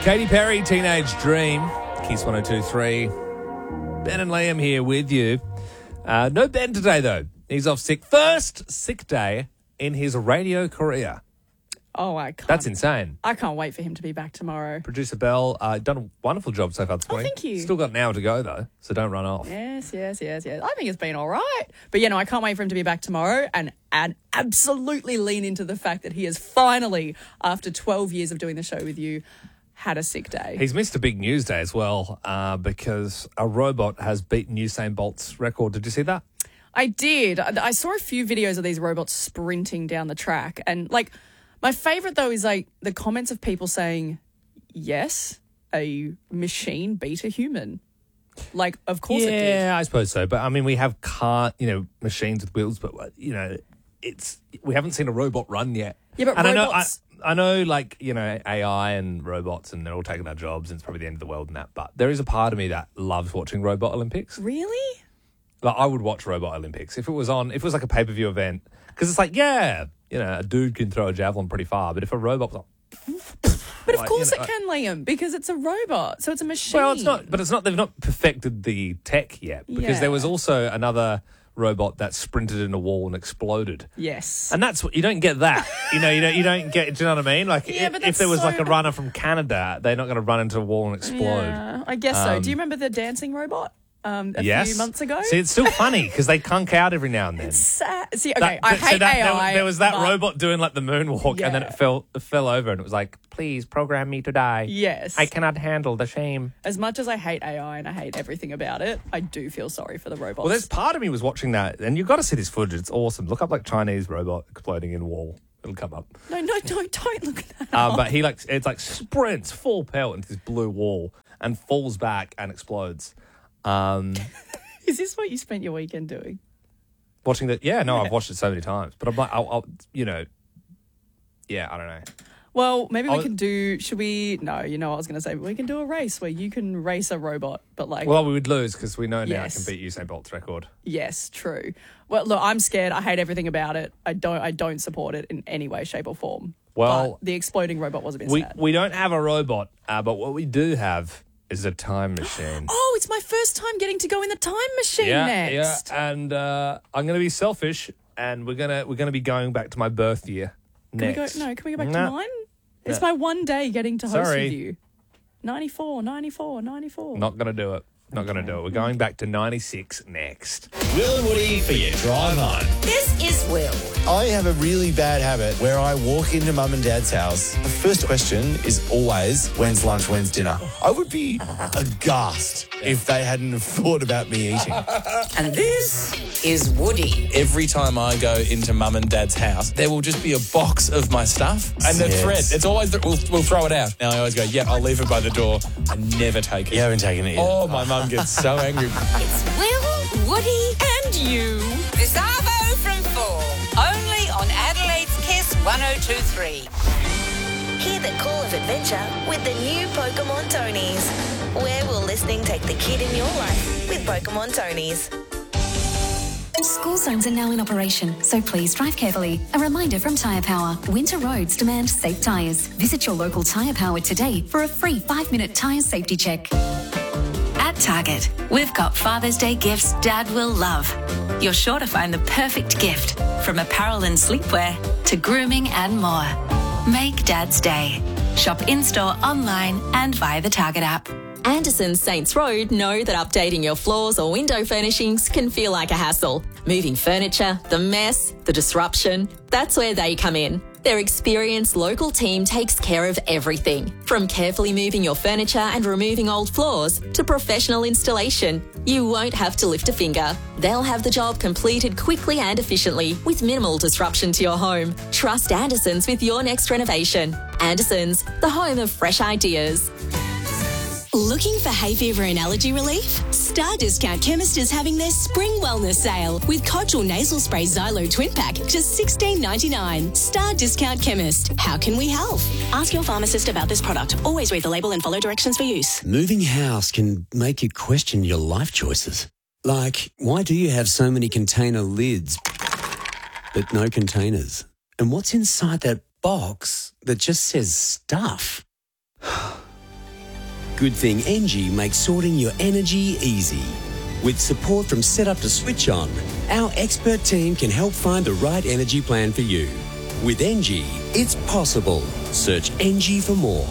Katy Perry, Teenage Dream, Kiss 102.3. Ben and Liam here with you. No Ben today, though. He's off sick. First sick day in his radio career. Oh, I can't. That's insane. I can't wait for him to be back tomorrow. Producer Belle, done a wonderful job so far this morning. Thank you. Still got an hour to go, though, so don't run off. Yes. I think it's been all right. But, I can't wait for him to be back tomorrow and absolutely lean into the fact that he has finally, after 12 years of doing the show with you, had a sick day. He's missed a big news day as well because a robot has beaten Usain Bolt's record. Did you see that? I did. I saw a few videos of these robots sprinting down the track. And, my favourite, though, is, the comments of people saying, yes, a machine beat a human. Of course it did. Yeah, I suppose so. But, we have machines with wheels, but, we haven't seen a robot run yet. Yeah, but and robots... I know, AI and robots, and they're all taking our jobs, and it's probably the end of the world and that. But there is a part of me that loves watching Robot Olympics. Really? I would watch Robot Olympics if it was like a pay-per-view event. Because it's a dude can throw a javelin pretty far, but if a robot was But of course it can, Liam, because it's a robot, so it's a machine. Well, it's not, but it's not, they've not perfected the tech yet. Because there was also another robot that sprinted in a wall and exploded. Yes. And that's what, you don't get that. you don't get, do you know what I mean? If there was a runner from Canada, they're not going to run into a wall and explode. Yeah, I guess so. Do you remember the dancing robot? A few months ago. See, it's still funny because they cunk out every now and then. It's sad. See, okay, I hate AI. There was that robot doing the moonwalk, and then it fell over, and it was like, "Please program me to die." Yes, I cannot handle the shame. As much as I hate AI and I hate everything about it, I do feel sorry for the robots. Well, there's part of me was watching that, and you've got to see this footage. It's awesome. Look up Chinese robot exploding in wall. It'll come up. No, don't look at that. But he sprints full pelt into this blue wall and falls back and explodes. Is this what you spent your weekend doing? Watching that? Yeah, no, I've watched it so many times. But I'm I'll I don't know. Well, maybe we can do, should we, no, you know what I was going to say, but we can do a race where you can race a robot, but Well, we would lose because we know now I can beat Usain Bolt's record. Yes, true. Well, look, I'm scared. I hate everything about it. I don't support it in any way, shape or form. Well, but the exploding robot was a bit sad. We don't have a robot, but what we do have is a time machine. Oh, it's my first time getting to go in the time machine next. Yeah, and I'm going to be selfish, and we're gonna be going back to my birth year next. Can we go back to mine? It's my one day getting to host with you. 94. Not going to do it. Not going to do it. We're going back to 96 next. Will and Woody for your drive home. This is Will. I have a really bad habit where I walk into mum and dad's house. The first question is always, when's lunch, when's dinner? I would be aghast if they hadn't thought about me eating. And this is Woody. Every time I go into mum and dad's house, there will just be a box of my stuff and the thread. It's always that we'll throw it out. Now I always go, I'll leave it by the door. I never take it. You haven't taken it yet. Oh, my mum gets so angry. It's Will, Woody and you. This Arvo from 4. Only on Adelaide's Kiss 102.3. Hear the call of adventure with the new Pokemon Tonys. Where will listening take the kid in your life with Pokemon Tonys? School zones are now in operation, so please drive carefully. A reminder from Tyre Power. Winter roads demand safe tyres. Visit your local Tyre Power today for a free 5-minute tyre safety check. At Target, we've got Father's Day gifts Dad will love. You're sure to find the perfect gift, from apparel and sleepwear to grooming and more. Make Dad's day. Shop in-store, online and via the Target app. Anderson Saints Road know that updating your floors or window furnishings can feel like a hassle. Moving furniture, the mess, the disruption, that's where they come in. Their experienced local team takes care of everything, from carefully moving your furniture and removing old floors to professional installation. You won't have to lift a finger. They'll have the job completed quickly and efficiently with minimal disruption to your home. Trust Anderson's with your next renovation. Anderson's, the home of fresh ideas. Looking for hay fever and allergy relief? Star Discount Chemist is having their spring wellness sale with Codgel Nasal Spray Xylo Twin Pack, just $16.99. Star Discount Chemist. How can we help? Ask your pharmacist about this product. Always read the label and follow directions for use. Moving house can make you question your life choices. Like, why do you have so many container lids but no containers? And what's inside that box that just says stuff? good thing Engie makes sorting your energy easy. With support from setup to switch on, our expert team can help find the right energy plan for you. With Engie, it's possible. Search Engie for more.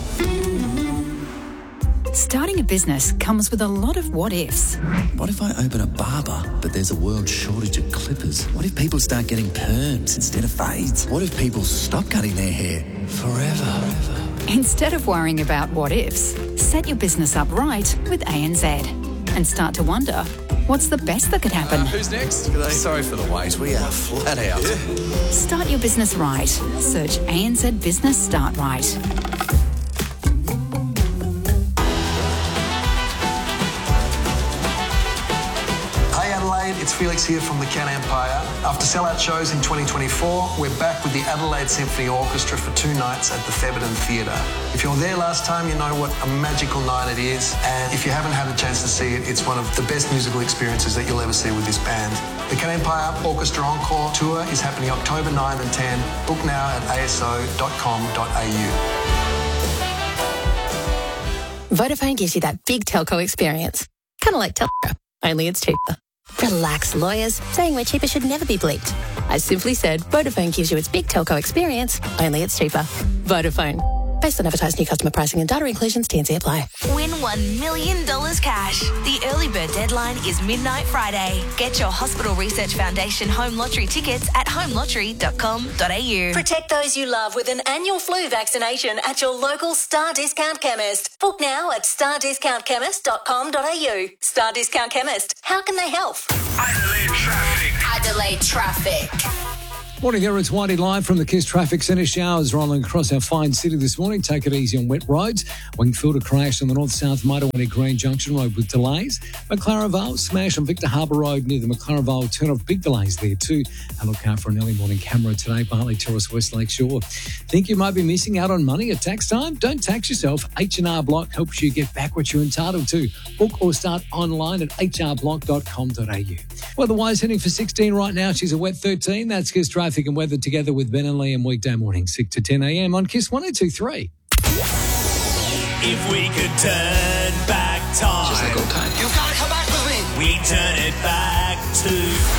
Starting a business comes with a lot of what-ifs. What if I open a barber, but there's a world shortage of clippers? What if people start getting perms instead of fades? What if people stop cutting their hair forever? Instead of worrying about what-ifs, set your business up right with ANZ and start to wonder, what's the best that could happen? Who's next? Sorry for the wait. We are flat out. Start your business right. Search ANZ Business Start Right. It's Felix here from the Can Empire. After sellout shows in 2024, we're back with the Adelaide Symphony Orchestra for 2 nights at the Thebarton Theatre. If you were there last time, you know what a magical night it is. And if you haven't had a chance to see it, it's one of the best musical experiences that you'll ever see with this band. The Can Empire Orchestra Encore Tour is happening October 9 and 10. Book now at aso.com.au. Vodafone gives you that big telco experience. Kind of like Telstra, only it's cheaper. Relax, lawyers. Saying we're cheaper should never be bleeped. I simply said Vodafone gives you its big telco experience, only it's cheaper. Vodafone. Based on advertised new customer pricing and data inclusions, T&C apply. Win $1 million cash. The early bird deadline is midnight Friday. Get your Hospital Research Foundation home lottery tickets at homelottery.com.au. Protect those you love with an annual flu vaccination at your local Star Discount Chemist. Book now at stardiscountchemist.com.au. Star Discount Chemist. How can they help? Adelaide traffic. Morning there, it's Whitey live from the KISS Traffic Centre. Showers rolling across our fine city this morning. Take it easy on wet roads. Wingfield a crash on the north-south motorway at Green Junction Road with delays. McLaren Vale smash on Victor Harbour Road near the McLaren Vale turn-off. Big delays there too. And look out for an early morning camera today, Bartley Terrace, West Lake Shore. Think you might be missing out on money at tax time? Don't tax yourself. H&R Block helps you get back what you're entitled to. Book or start online at hrblock.com.au. Weather-wise, heading for 16 right now. She's a wet 13. That's KISS Traffic and Weather together with Ben and Liam weekday morning, 6 to 10 a.m. on KISS 102.3. If we could turn back time, just like old times. You've got to come back with me. We turn it back to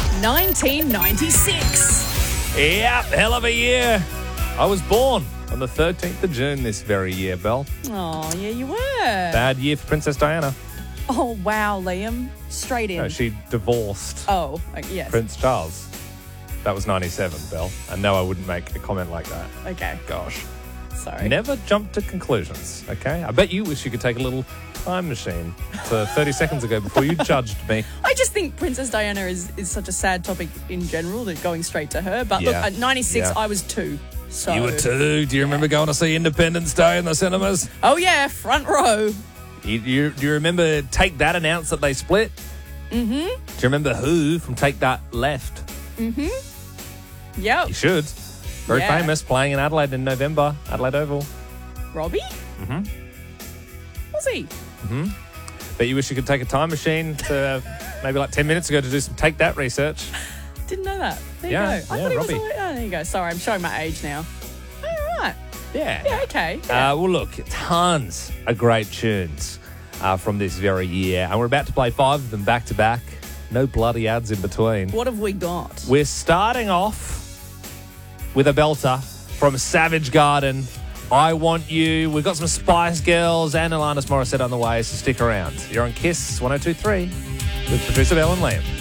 1996. Yep, hell of a year. I was born on the 13th of June this very year, Belle. Oh, yeah, you were. Bad year for Princess Diana. Oh, wow, Liam. Straight in. No, she divorced yes. Prince Charles. That was 97, Belle. And no, I wouldn't make a comment like that. Okay. Gosh. Sorry. Never jump to conclusions, okay? I bet you wish you could take a little time machine to 30 seconds ago before you judged me. I just think Princess Diana is such a sad topic in general, that going straight to her. But look, at 96, I was 2. So. You were 2. Do you remember going to see Independence Day in the cinemas? Oh, yeah, front row. Do you remember Take That announced that they split? Mm-hmm. Do you remember who from Take That left? Mm-hmm. Yep. You should. Very famous, playing in Adelaide in November, Adelaide Oval. Robbie? Mm-hmm. Was he? Mm-hmm. Bet you wish you could take a time machine to maybe like 10 minutes ago to do some Take That research. Didn't know that. There you go. I thought he was there you go. Sorry, I'm showing my age now. All right. Yeah. Yeah, okay. Yeah. Well, look, tons of great tunes from this very year. And we're about to play 5 of them back to back. No bloody ads in between. What have we got? We're starting off with a belter from Savage Garden. I Want You. We've got some Spice Girls and Alanis Morissette on the way, so stick around. You're on KISS 102.3 with producer Belle and Liam.